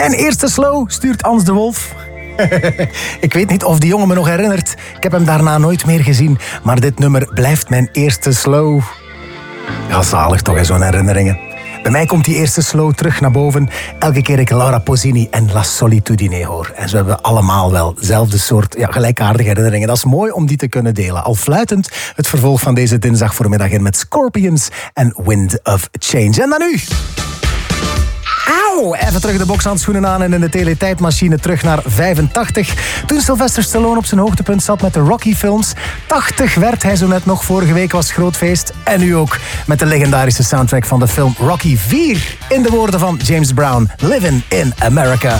Mijn eerste slow, stuurt Ans de Wolf. Ik weet niet of die jongen me nog herinnert. Ik heb hem daarna nooit meer gezien. Maar dit nummer blijft mijn eerste slow. Ja, zalig toch, zo'n herinneringen. Bij mij komt die eerste slow terug naar boven. Elke keer ik Laura Pausini en La Solitudine hoor. En zo hebben we allemaal wel dezelfde soort gelijkaardige herinneringen. Dat is mooi om die te kunnen delen. Al fluitend het vervolg van deze dinsdag voormiddag in met Scorpions en Wind of Change. En dan nu... Auw! Even terug de bokshandschoenen aan en in de teletijdmachine terug naar 85. Toen Sylvester Stallone op zijn hoogtepunt zat met de Rocky-films. 80 werd hij zo net nog. Vorige week was het groot feest. En nu ook met de legendarische soundtrack van de film Rocky 4. In de woorden van James Brown, Living in America.